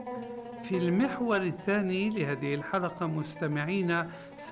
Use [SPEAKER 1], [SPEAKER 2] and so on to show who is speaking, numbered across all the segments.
[SPEAKER 1] في المحور الثاني لهذه الحلقة مستمعينا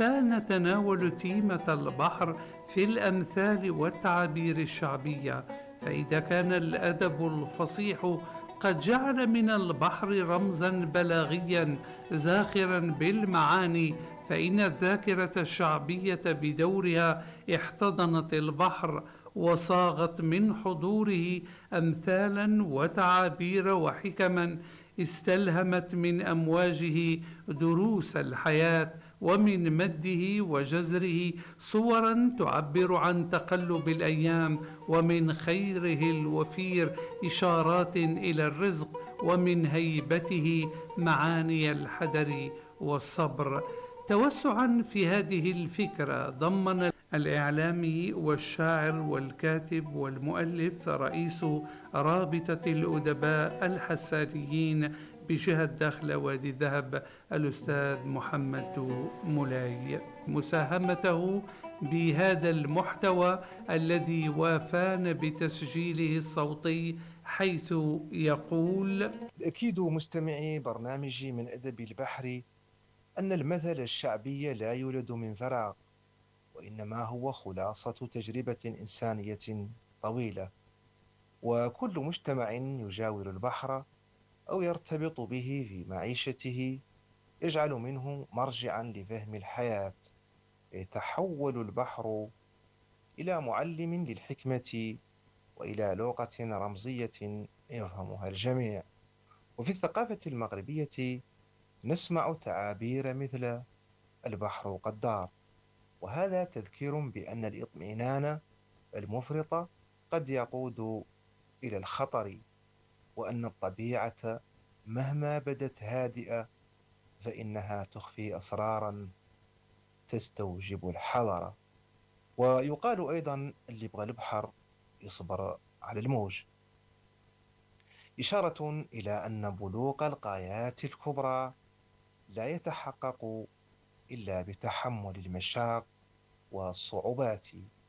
[SPEAKER 1] سنتناول تيمة البحر في الأمثال والتعابير الشعبية. فإذا كان الأدب الفصيح قد جعل من البحر رمزا بلاغيا زاخرا بالمعاني، فإن الذاكرة الشعبية بدورها احتضنت البحر وصاغت من حضوره أمثالا وتعابير وحكما استلهمت من أمواجه دروس الحياة، ومن مده وجزره صورا تعبر عن تقلب الأيام، ومن خيره الوفير إشارات إلى الرزق، ومن هيبته معاني الحذر والصبر. توسعا في هذه الفكرة ضمن الإعلامي والشاعر والكاتب والمؤلف رئيس رابطة الأدباء الحسانيين بجهة داخل وادي الذهب الأستاذ محمد مولاي مساهمته بهذا المحتوى الذي وافانا بتسجيله الصوتي، حيث يقول:
[SPEAKER 2] أكيد مستمعي برنامجي من أدب البحر أن المثل الشعبي لا يولد من فراغ، وإنما هو خلاصة تجربة إنسانية طويلة. وكل مجتمع يجاور البحر أو يرتبط به في معيشته يجعل منه مرجعا لفهم الحياة. يتحول البحر إلى معلم للحكمة وإلى لغة رمزية يفهمها الجميع. وفي الثقافة المغربية نسمع تعابير مثل البحر قدار، وهذا تذكير بأن الإطمئنان المفرط قد يقود إلى الخطر، وأن الطبيعة مهما بدت هادئة فإنها تخفي أسرارا تستوجب الحذر. ويقال أيضا اللي يبغى البحر يصبر على الموج، إشارة إلى أن بلوغ الغايات الكبرى لا يتحقق إلا بتحمل المشاق والصعوبات.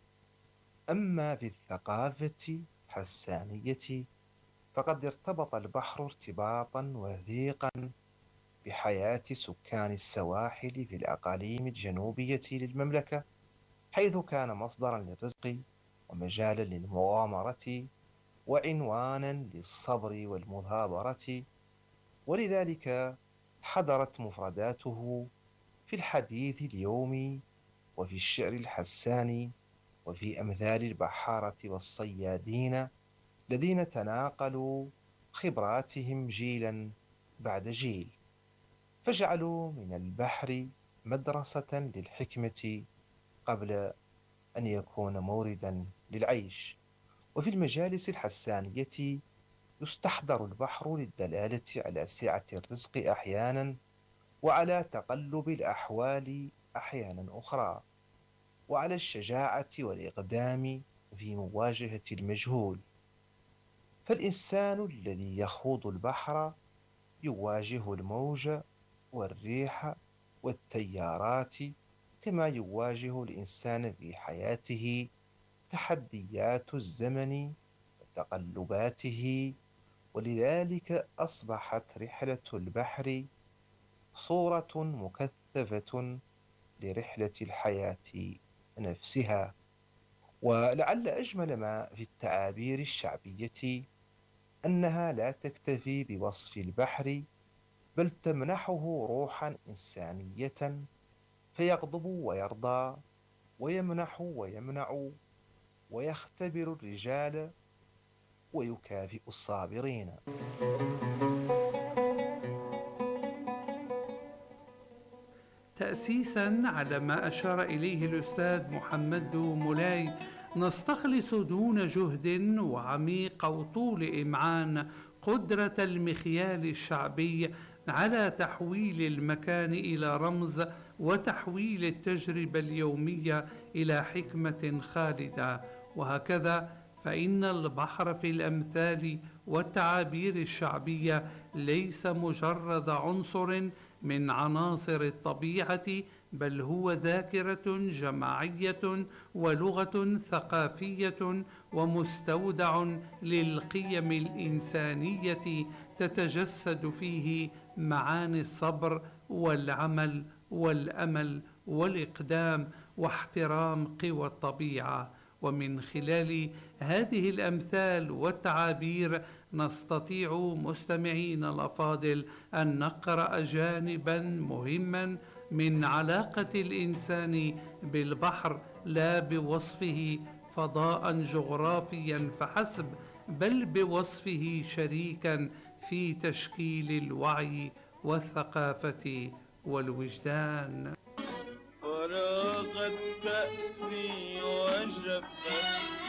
[SPEAKER 2] أما في الثقافة الحسانية فقد ارتبط البحر ارتباطا وثيقا بحياة سكان السواحل في الأقاليم الجنوبية للمملكة، حيث كان مصدرا للرزق ومجالا للمغامرة وعنوانا للصبر والمثابرة. ولذلك حضرت مفرداته في الحديث اليومي وفي الشعر الحساني وفي أمثال البحارة والصيادين الذين تناقلوا خبراتهم جيلا بعد جيل، فجعلوا من البحر مدرسة للحكمة قبل أن يكون موردا للعيش. وفي المجالس الحسانية يستحضر البحر للدلالة على سعة الرزق أحيانا، وعلى تقلب الأحوال أحيانا أخرى، وعلى الشجاعة والإقدام في مواجهة المجهول. فالإنسان الذي يخوض البحر يواجه الموج والريح والتيارات كما يواجه الإنسان في حياته تحديات الزمن وتقلباته. ولذلك أصبحت رحلة البحر صورة مكثفة لرحلة الحياة نفسها. ولعل أجمل ما في التعابير الشعبية أنها لا تكتفي بوصف البحر، بل تمنحه روحا إنسانية، فيغضب ويرضى ويمنح ويمنع، ويختبر الرجال ويكافئ الصابرين.
[SPEAKER 1] تأسيسا على ما أشار إليه الأستاذ محمد مولاي، نستخلص دون جهد وعميق أو طول إمعان قدرة المخيال الشعبي على تحويل المكان إلى رمز، وتحويل التجربة اليومية إلى حكمة خالدة. وهكذا فإن البحر في الأمثال والتعابير الشعبية ليس مجرد عنصر من عناصر الطبيعة، بل هو ذاكرة جماعية ولغة ثقافية ومستودع للقيم الإنسانية تتجسد فيه معاني الصبر والعمل والأمل والإقدام واحترام قوى الطبيعة. ومن خلال هذه الأمثال والتعابير نستطيع مستمعين الأفاضل أن نقرأ جانبا مهما من علاقة الإنسان بالبحر، لا بوصفه فضاء جغرافيا فحسب، بل بوصفه شريكا في تشكيل الوعي والثقافة والوجدان.
[SPEAKER 3] فراغت كأسي وجفت